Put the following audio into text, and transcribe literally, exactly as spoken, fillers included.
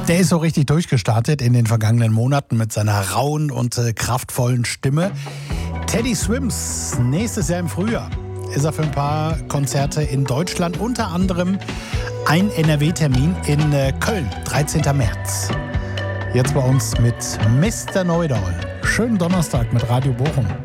Der ist so richtig durchgestartet in den vergangenen Monaten mit seiner rauen und äh, kraftvollen Stimme. Teddy Swims, nächstes Jahr im Frühjahr ist er für ein paar Konzerte in Deutschland, unter anderem ein N R W-Termin in äh, Köln, dreizehnten März. Jetzt bei uns mit Mister Know-it-all. Schönen Donnerstag mit Radio Bochum.